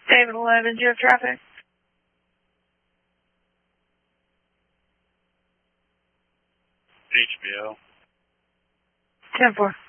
David 11, do you have traffic? HBO. 10-4.